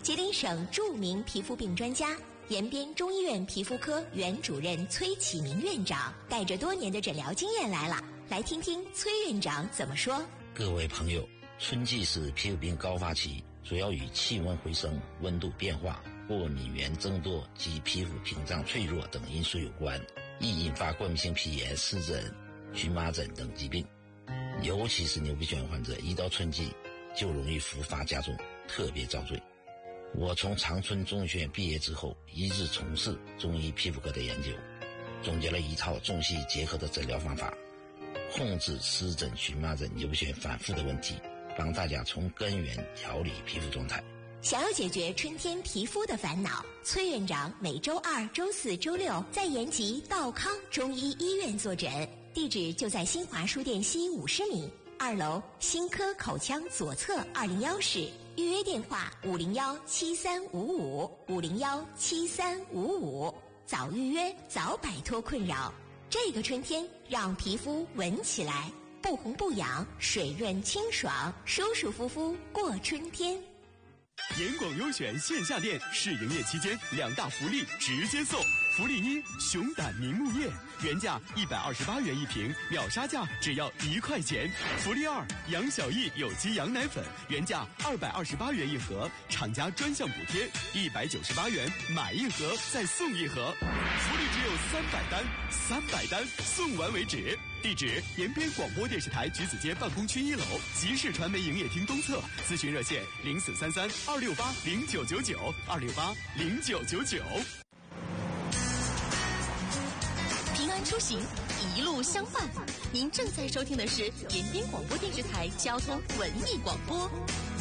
吉林省著名皮肤病专家、延边中医院皮肤科原主任崔启明院长带着多年的诊疗经验来了，来听听崔院长怎么说。 各位朋友，春季是皮肤病高发期，主要与气温回升、温度变化、过敏源增多及皮肤屏障脆弱等因素有关，易引发过敏性皮炎、湿疹、荨麻疹等疾病。尤其是牛皮癣患者，一到春季就容易复发加重，特别遭罪。我从长春中医学院毕业之后，一直从事中医皮肤科的研究，总结了一套中西结合的诊疗方法，控制湿疹、荨麻疹、牛皮癣反复的问题，帮大家从根源调理皮肤状态。 想要解决春天皮肤的烦恼，崔院长每周二、周四、周六在延吉道康中医医院坐诊，地址就在新华书店西50米，2楼新科口腔左侧201室，预约电话501-7355，501-7355，早预约早摆脱困扰。这个春天让皮肤闻起来不红不痒，水润清爽，舒舒服服过春天。 严广优选线下店试营业期间2大福利直接送。福利1，熊胆明目液原价128元一瓶，秒杀价只要1块钱。福利2，杨小艺有机羊奶粉原价228元一盒，厂家专项补贴198元，买一盒再送一盒。福利只有300单送完为止。地址：延边广播电视台橘子街办公区1楼，集市传媒营业厅东侧。咨询热线：0433-268-0999，268-0999。 平安出行，一路相伴。您正在收听的是延边广播电视台交通文艺广播。